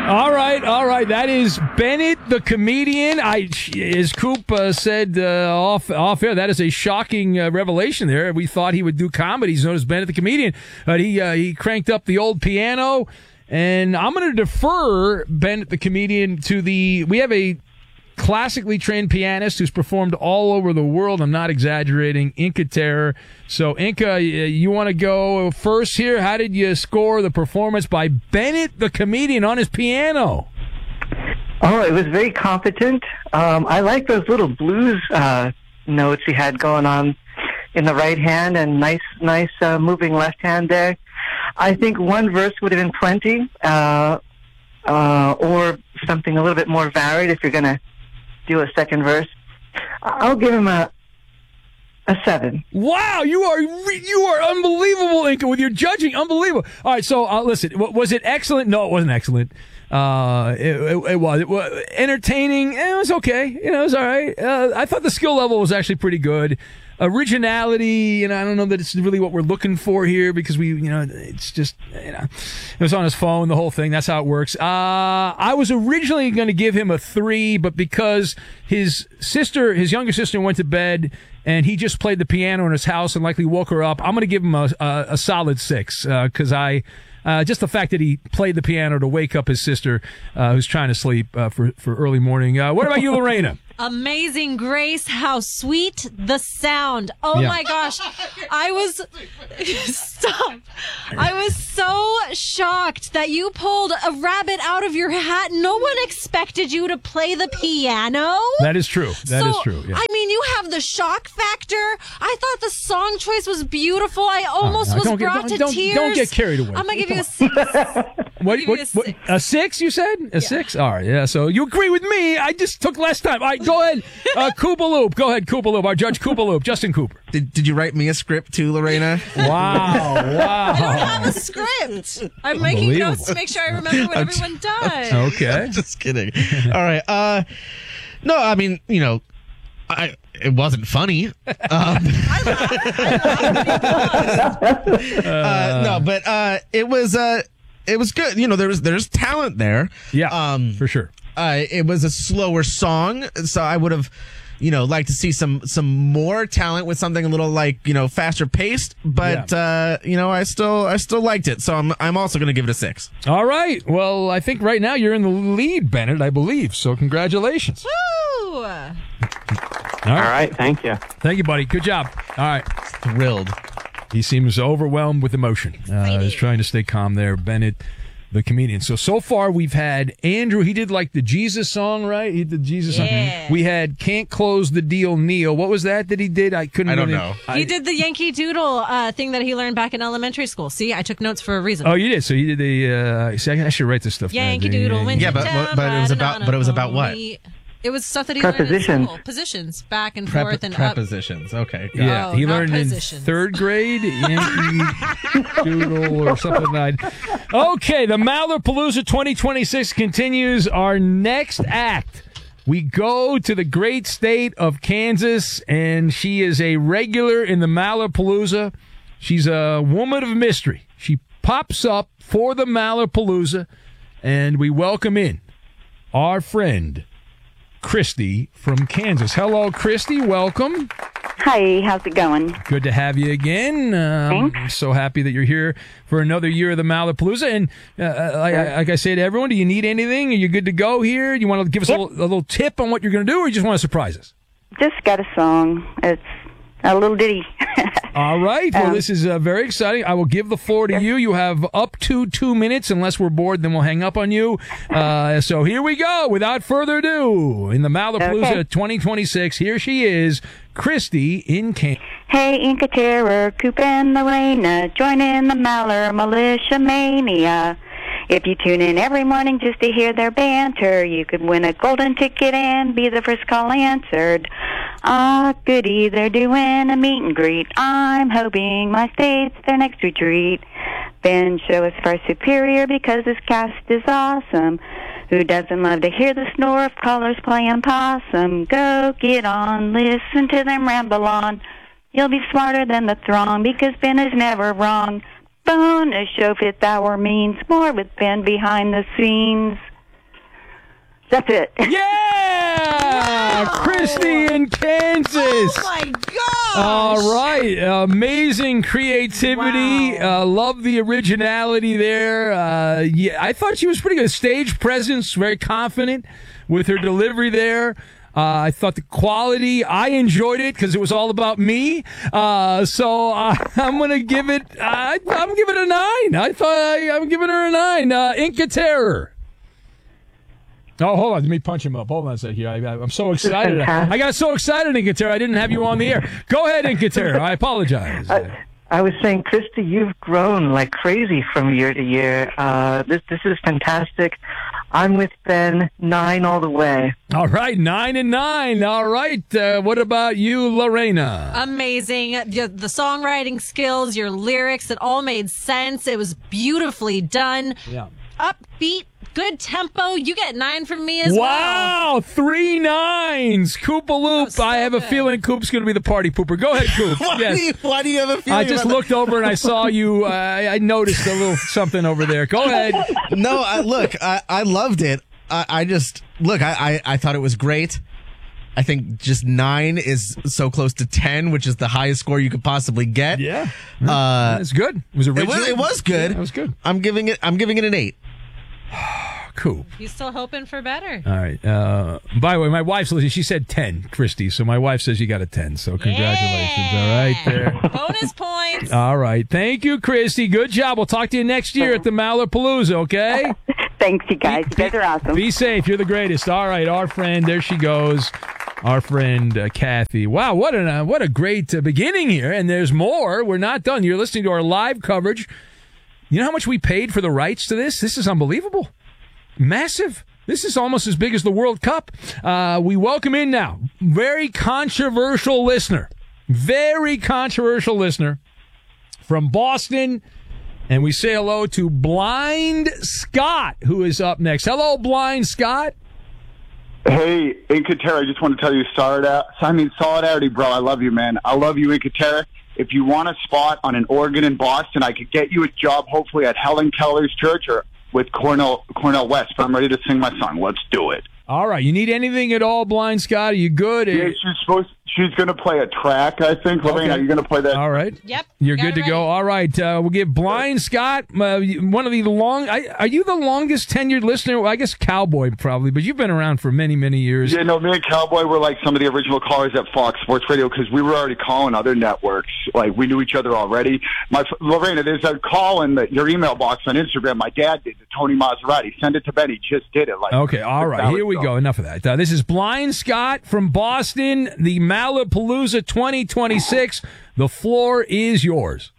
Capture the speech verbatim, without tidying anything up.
All right, all right. That is Bennett, the comedian. I, as Coop uh, said uh, off off air, that is a shocking uh, revelation. There, we thought he would do comedy. He's known as Bennett, the comedian, but he uh, he cranked up the old piano. And I'm going to defer Bennett, the comedian, to the. We have a classically trained pianist who's performed all over the world. I'm not exaggerating. Inca Terror. So, Inca, you want to go first here? How did you score the performance by Bennett, the comedian, on his piano? Oh, it was very competent. Um, I like those little blues uh, notes he had going on in the right hand and nice, nice uh, moving left hand there. I think one verse would have been plenty, uh, uh, or something a little bit more varied if you're going to do a second verse. I'll give him a a seven. Wow, you are you are unbelievable, Inca, with your judging. Unbelievable. All right, so uh, listen, was it excellent? No, it wasn't excellent. Uh, it, it, it was it was entertaining. It was okay. You know, it was all right. Uh, I thought the skill level was actually pretty good. Originality, you know, I don't know that it's really what we're looking for here because we, you know, it's just, you know, it was on his phone, the whole thing. That's how it works. Uh, I was originally going to give him a three, but because his sister, his younger sister went to bed and he just played the piano in his house and likely woke her up, I'm going to give him a, a, a solid six, uh, cause I, Uh, just the fact that he played the piano to wake up his sister, uh, who's trying to sleep uh, for for early morning. Uh, what about you, Lorena? Amazing Grace, how sweet the sound. Oh Yeah. my gosh. I was stop. I was so shocked that you pulled a rabbit out of your hat. No one expected you to play the piano. That is true. That so, is true. Yeah. I mean, you have the shock factor. I thought the song choice was beautiful. I almost Uh, was don't get- brought don't- to don't- tears. don't get carried away. I'm going to give you a six. What, give you what, a what, six. a six, you said? A six? All right, yeah. So you agree with me. I just took less time. All right, go ahead. Uh, Koopaloop. Go ahead, Koopaloop. Our Judge Koopaloop, Justin Cooper. Did, did you write me a script too, Lorena? Wow, wow. I don't have a script. I'm making notes to make sure I remember what I'm everyone does. Okay. Just kidding. All right. Uh, no, I mean, you know, I it wasn't funny. Um, uh, no, but uh, it was uh, it was good. You know, there was there's talent there. Yeah, um, for sure. Uh, it was a slower song, so I would have, you know, liked to see some some more talent with something a little like, you know, faster paced. But Yeah. uh, you know, I still I still liked it, so I'm I'm also going to give it a six. All right. Well, I think right now you're in the lead, Bennett, I believe. So congratulations. Woo! All All right. right, thank you. Thank you, buddy. Good job. All right. Thrilled. He seems overwhelmed with emotion. Uh, he's trying to stay calm there, Bennett, the comedian. So, so far we've had Andrew. He did like the Jesus song, right? He did the Jesus Yeah. song. We had Can't Close the Deal, Neil. What was that that he did? I couldn't I don't really- know. I- He did the Yankee Doodle uh, thing that he learned back in elementary school. See, I took notes for a reason. Oh, you did. So you did the. Uh, see, I I should write this stuff. down. Yankee Doodle went Yeah, to but- town, but it was riding about- on a but it was about what? pony. It was stuff that he learned in Prepositions. school. Positions, back and Prep- forth and up. prepositions. Okay. got it. Yeah, Oh, he not learned in positions. third grade Yankee Doodle or something like that. Okay, the Malapalooza twenty twenty-six continues. Our next act, we go to the great state of Kansas, and she is a regular in the Malapalooza. She's a woman of mystery. She pops up for the Malapalooza, and we welcome in our friend Christy from Kansas. Hello, Christy. Welcome. Hi, how's it going? Good to have you again. Um, Thanks. so happy that you're here for another year of the Malapalooza. And uh, like, like I say to everyone, do you need anything? Are you good to go here? Do you want to give us Yep. a, little, a little tip on what you're going to do, or you just want to surprise us? Just got a song. It's a little ditty. All right. Well, Um, this is uh, very exciting. I will give the floor to you. You have up to two minutes. Unless we're bored, then we'll hang up on you. Uh, so here we go. Without further ado, in the Malapalooza Okay. twenty twenty-six, here she is, Christy in Kansas. Hey, Inca Terror, Coop and Lorena, join in the Maller Militia Mania. If you tune in every morning just to hear their banter, you could win a golden ticket and be the first call answered. Ah, goody, they're doing a meet and greet. I'm hoping my state's their next retreat. Ben Show is far superior because his cast is awesome. Who doesn't love to hear the snore of callers playing possum? Go get on, listen to them ramble on. You'll be smarter than the throng because Ben is never wrong. Bonus show fifth hour means more with Ben behind the scenes. That's it. Yeah! Christy in Kansas. Oh my gosh! All right. Amazing creativity. Wow. Uh, love the originality there. Uh, yeah, I thought she was pretty good. Stage presence, very confident with her delivery there. Uh, I thought the quality, I enjoyed it because it was all about me. Uh, so uh, I'm going to give it, uh, I'm giving it a nine. I thought I, I'm giving her a nine. Uh, Inca Terror. Oh, hold on. Let me punch him up. Hold on a second here. I, I'm so excited. I got so excited, Inca Terror. I didn't have you on the air. Go ahead, Inca Terror. I apologize. I, I was saying, Christy, you've grown like crazy from year to year. Uh, this this is fantastic. I'm with Ben, nine all the way. All right, nine and nine. All right. Uh, what about you, Lorena? Amazing. The, the songwriting skills, your lyrics, it all made sense. It was beautifully done. Yeah. Upbeat, good tempo. You get nine from me as well. Wow, three nines. Koopa Loop. so I have a good. feeling Coop's going to be the party pooper. Go ahead, Coop. Why, Yes. do you, why do you have a feeling I just about looked over and I saw you. Uh, I I noticed a little something over there. Go ahead. that? No, I, look, I, I loved it. I, I just, look, I, I, I thought it was great. I think just nine is so close to ten, which is the highest score you could possibly get. Yeah. Uh, It's good. It was it original. was, it was good. Yeah, it was good. I'm giving it, I'm giving it an eight. Coop. You still hoping for better? All right. Uh, by the way, my wife's listening. She said ten, Christy. So my wife says you got a ten. So congratulations. Yeah. All right. There. Bonus points. All right. Thank you, Christy. Good job. We'll talk to you next year at the Mallarpalooza, okay? Thanks, you guys. You guys are awesome. Be safe. You're the greatest. All right. Our friend, there she goes. Our friend, uh, Kathy. Wow. What, an, uh, what a great uh, beginning here. And there's more. We're not done. You're listening to our live coverage. You know how much we paid for the rights to this? This is unbelievable. Massive. This is almost as big as the World Cup. Uh, we welcome in now. Very controversial listener. Very controversial listener from Boston. And we say hello to Blind Scott, who is up next. Hello, Blind Scott. Hey, Inca Terra, I just want to tell you, solidarity, I mean, solidarity, bro. I love you, man. I love you, Inca Terra. If you want a spot on an organ in Boston, I could get you a job, hopefully, at Helen Keller's church or with Cornell Cornell West. But I'm ready to sing my song. Let's do it. All right. You need anything at all, Blind Scott? Are you good? Yeah, she's supposed. She's going to play a track, I think. Lorraine, Okay. are you going to play that? All right. Yep. You're got good it to ready. go. All right. Uh, we'll give Blind Scott, uh, one of the long. I, are you the longest tenured listener? Well, I guess Cowboy probably, but you've been around for many, many years. Yeah, no, me and Cowboy were like some of the original callers at Fox Sports Radio because we were already calling other networks. Like, we knew each other already. My Lorena, there's a call in the, your email box on Instagram. My dad did to Tony Maserati. Send it to Ben. He just did it. Like, Okay, all right. that Here was we go. Enough of that. Uh, this is Blind Scott from Boston, the Mallarpalooza twenty twenty-six. The floor is yours.